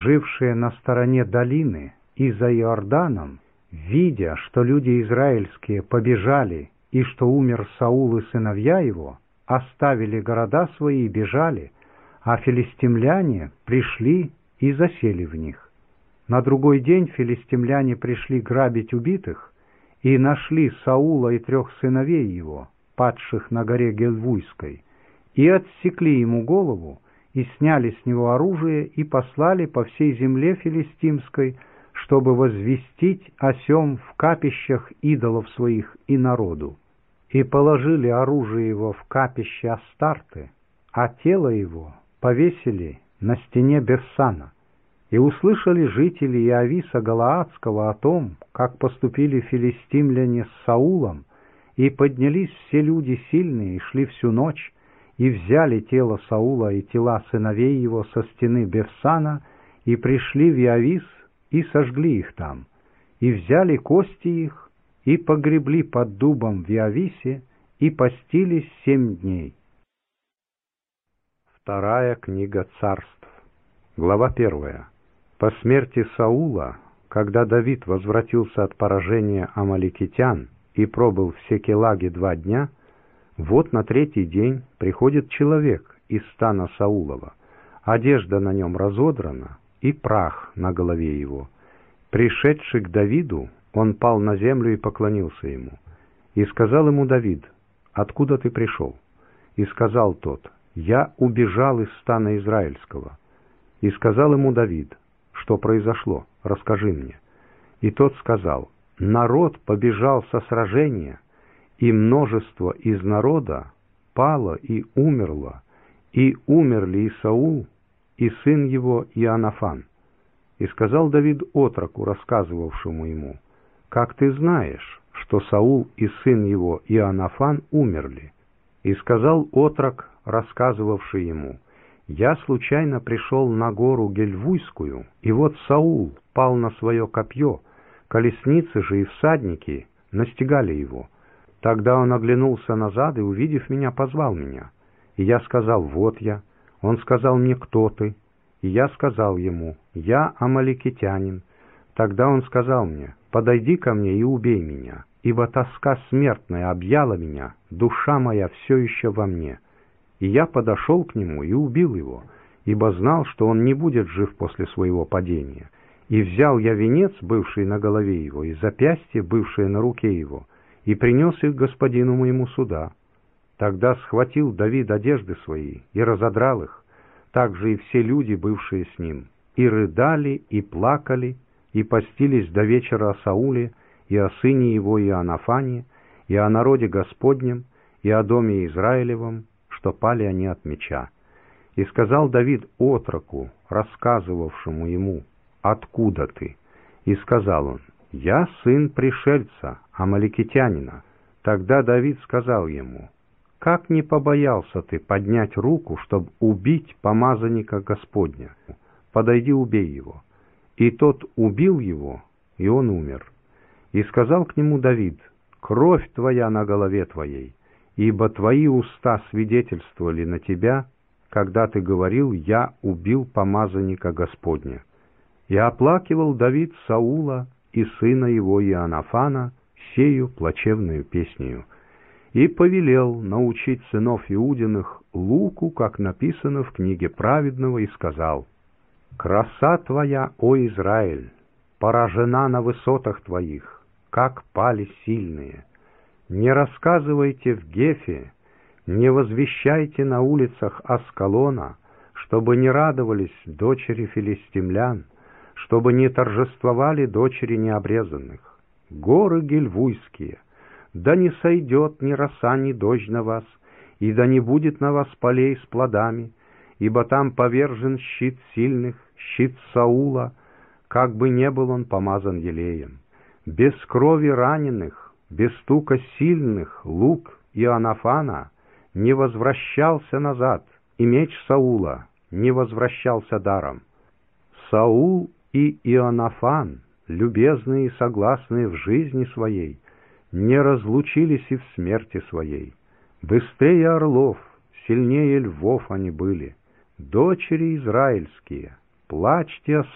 жившие на стороне долины и за Иорданом, видя, что люди израильские побежали и что умер Саул и сыновья его, оставили города свои и бежали, а филистимляне пришли и засели в них. На другой день филистимляне пришли грабить убитых и нашли Саула и 3 сыновей его, падших на горе Гельвуйской, и отсекли ему голову, и сняли с него оружие, и послали по всей земле филистимской, чтобы возвестить о сем в капищах идолов своих и народу. И положили оружие его в капище Астарты, а тело его повесили на стене Бессана. И услышали жители Иависа Галаадского о том, как поступили филистимляне с Саулом, и поднялись все люди сильные, и шли всю ночь, и взяли тело Саула и тела сыновей его со стены Бессана, и пришли в Иавис, и сожгли их там, и взяли кости их, и погребли под дубом в Иависе, и постились 7 дней. Вторая книга Царств, глава 1. По смерти Саула, когда Давид возвратился от поражения амаликитян и пробыл в Секелаге 2 дня, вот на 3-й день приходит человек из стана Саулова, одежда на нем разодрана и прах на голове его. Пришедший к Давиду, он пал на землю и поклонился ему. И сказал ему Давид: «Откуда ты пришел?» И сказал тот: «Я убежал из стана израильского». И сказал ему Давид: «Что произошло? Расскажи мне». И тот сказал: «Народ побежал со сражения, и множество из народа пало и умерло, и умерли и Саул, и сын его Иоаннафан». И сказал Давид отроку, рассказывавшему ему: «Как ты знаешь, что Саул и сын его Иоаннафан умерли?» И сказал отрок, рассказывавший ему: «Я случайно пришел на гору Гельвуйскую, и вот Саул пал на свое копье, колесницы же и всадники настигали его. Тогда он оглянулся назад и, увидев меня, позвал меня. И я сказал: вот я. Он сказал мне: кто ты? И я сказал ему: я амаликитянин. Тогда он сказал мне: подойди ко мне и убей меня, ибо тоска смертная объяла меня, душа моя все еще во мне. И я подошел к нему и убил его, ибо знал, что он не будет жив после своего падения. И взял я венец, бывший на голове его, и запястье, бывшее на руке его, и принес их господину моему суда. Тогда схватил Давид одежды свои и разодрал их, также и все люди, бывшие с ним, и рыдали, и плакали, и постились до вечера о Сауле, и о сыне его Иоаннафане, и о народе Господнем, и о доме Израилевом, что пали они от меча. И сказал Давид отроку, рассказывавшему ему: «Откуда ты?» И сказал он: «Я сын пришельца, амаликитянина». Тогда Давид сказал ему: «Как не побоялся ты поднять руку, чтобы убить помазанника Господня? Подойди, убей его». И тот убил его, и он умер. И сказал к нему Давид: «Кровь твоя на голове твоей, ибо твои уста свидетельствовали на тебя, когда ты говорил: я убил помазанника Господня». И оплакивал Давид Саула и сына его Иоаннафана сею плачевную песнею, и повелел научить сынов Иудиных луку, как написано в книге праведного, и сказал: «Краса твоя, о Израиль, поражена на высотах твоих, как пали сильные. Не рассказывайте в Гефе, не возвещайте на улицах Аскалона, чтобы не радовались дочери филистимлян, чтобы не торжествовали дочери необрезанных. Горы гельвуйские, да не сойдет ни роса, ни дождь на вас, и да не будет на вас полей с плодами, ибо там повержен щит сильных, щит Саула, как бы не был он помазан елеем. Без крови раненых, без стука сильных лук Иоаннафана не возвращался назад, и меч Саула не возвращался даром. Саул и Иоаннафан, любезные и согласные в жизни своей, не разлучились и в смерти своей. Быстрее орлов, сильнее львов они были. Дочери израильские, плачьте о